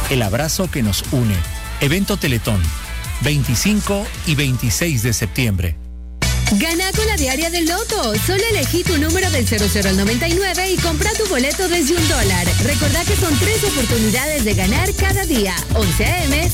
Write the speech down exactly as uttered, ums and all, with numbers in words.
el abrazo que nos une. Evento Teletón, veinticinco y veintiséis de septiembre. Gana con la diaria del Loto. Solo elegí tu número del cero cero al noventa y nueve y compra tu boleto desde un dólar. Recordá que son tres oportunidades de ganar cada día. once a eme